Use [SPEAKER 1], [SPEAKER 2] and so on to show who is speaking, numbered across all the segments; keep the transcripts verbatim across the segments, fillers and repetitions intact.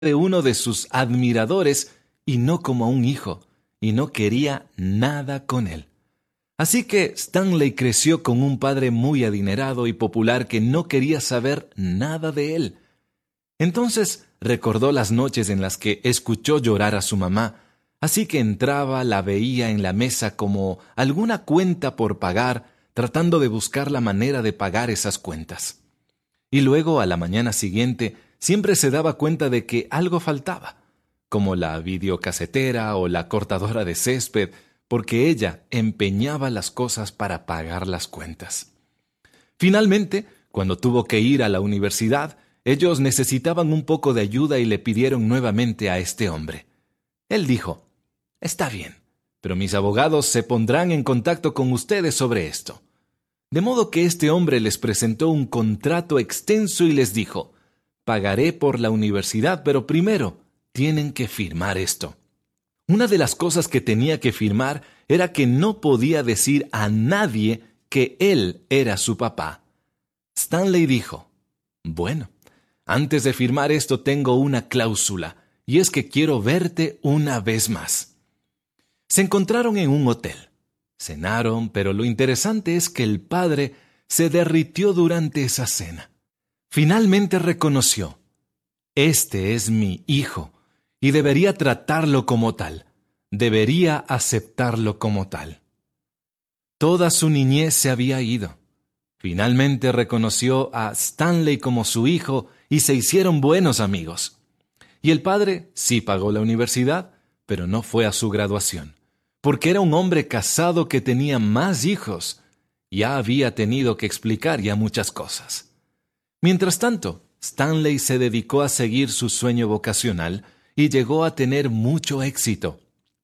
[SPEAKER 1] de uno de sus admiradores y no como a un hijo, y no quería nada con él. Así que Stanley creció con un padre muy adinerado y popular que no quería saber nada de él. Entonces recordó las noches en las que escuchó llorar a su mamá, así que entraba, la veía en la mesa como alguna cuenta por pagar, tratando de buscar la manera de pagar esas cuentas. Y luego, a la mañana siguiente, siempre se daba cuenta de que algo faltaba, como la videocasetera o la cortadora de césped, porque ella empeñaba las cosas para pagar las cuentas. Finalmente, cuando tuvo que ir a la universidad, ellos necesitaban un poco de ayuda y le pidieron nuevamente a este hombre. Él dijo: «Está bien, pero mis abogados se pondrán en contacto con ustedes sobre esto». De modo que este hombre les presentó un contrato extenso y les dijo: «Pagaré por la universidad, pero primero tienen que firmar esto». Una de las cosas que tenía que firmar era que no podía decir a nadie que él era su papá. Stanley dijo: «Bueno, antes de firmar esto tengo una cláusula, y es que quiero verte una vez más». Se encontraron en un hotel. Cenaron, pero lo interesante es que el padre se derritió durante esa cena. Finalmente reconoció: «Este es mi hijo, y debería tratarlo como tal. Debería aceptarlo como tal». Toda su niñez se había ido. Finalmente reconoció a Stanley como su hijo y se hicieron buenos amigos. Y el padre sí pagó la universidad, pero no fue a su graduación, porque era un hombre casado que tenía más hijos. Ya había tenido que explicar ya muchas cosas. Mientras tanto, Stanley se dedicó a seguir su sueño vocacional y llegó a tener mucho éxito.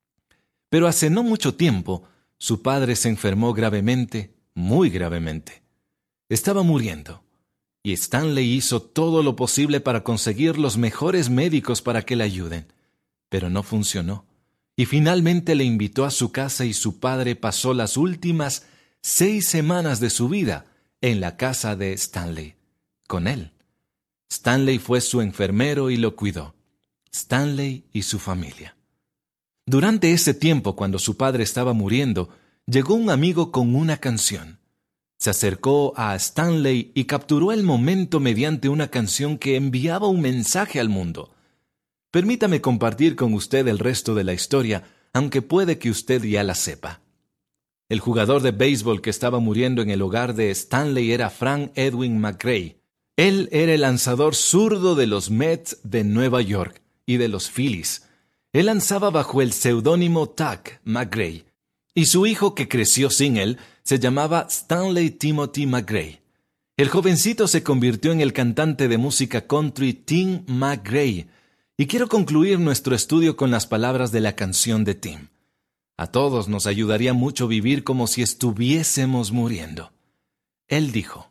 [SPEAKER 1] Pero hace no mucho tiempo, su padre se enfermó gravemente, muy gravemente. Estaba muriendo, y Stanley hizo todo lo posible para conseguir los mejores médicos para que le ayuden, pero no funcionó. Y finalmente le invitó a su casa y su padre pasó las últimas seis semanas de su vida en la casa de Stanley, con él. Stanley fue su enfermero y lo cuidó. Stanley y su familia. Durante ese tiempo, cuando su padre estaba muriendo, llegó un amigo con una canción. Se acercó a Stanley y capturó el momento mediante una canción que enviaba un mensaje al mundo. Permítame compartir con usted el resto de la historia, aunque puede que usted ya la sepa. El jugador de béisbol que estaba muriendo en el hogar de Stanley era Frank Edwin McRae. Él era el lanzador zurdo de los Mets de Nueva York y de los Phillies. Él lanzaba bajo el seudónimo Tuck McRae, y su hijo, que creció sin él, se llamaba Stanley Timothy McRae. El jovencito se convirtió en el cantante de música country Tim McRae, y quiero concluir nuestro estudio con las palabras de la canción de Tim. A todos nos ayudaría mucho vivir como si estuviésemos muriendo. Él dijo: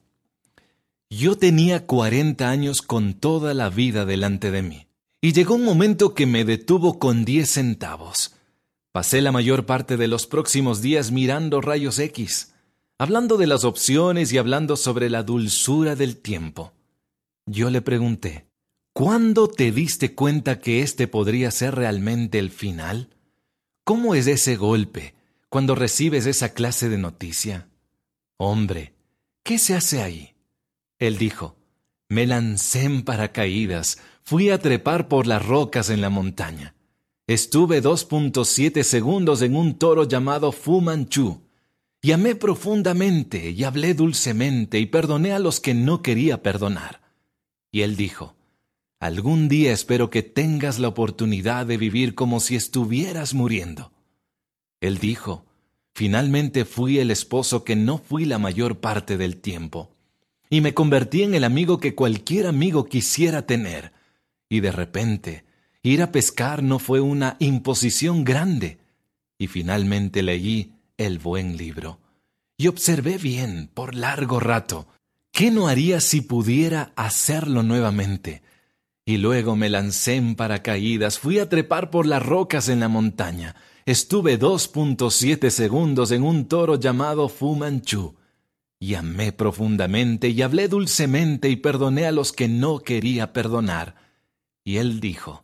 [SPEAKER 1] «Yo tenía cuarenta años con toda la vida delante de mí, y llegó un momento que me detuvo con diez centavos. Pasé la mayor parte de los próximos días mirando rayos X, hablando de las opciones y hablando sobre la dulzura del tiempo. Yo le pregunté: ¿cuándo te diste cuenta que este podría ser realmente el final? ¿Cómo es ese golpe cuando recibes esa clase de noticia? Hombre, ¿qué se hace ahí?». Él dijo: «Me lancé en paracaídas, fui a trepar por las rocas en la montaña. Estuve dos punto siete segundos en un toro llamado Fu Manchu. Y amé profundamente y hablé dulcemente y perdoné a los que no quería perdonar». Y él dijo: «Algún día espero que tengas la oportunidad de vivir como si estuvieras muriendo». Él dijo: «Finalmente fui el esposo que no fui la mayor parte del tiempo. Y me convertí en el amigo que cualquier amigo quisiera tener. Y de repente, ir a pescar no fue una imposición grande. Y finalmente leí el buen libro. Y observé bien, por largo rato, ¿qué no haría si pudiera hacerlo nuevamente? Y luego me lancé en paracaídas, fui a trepar por las rocas en la montaña. Estuve dos punto siete segundos en un toro llamado Fu Manchu. Y amé profundamente y hablé dulcemente y perdoné a los que no quería perdonar. y él dijo: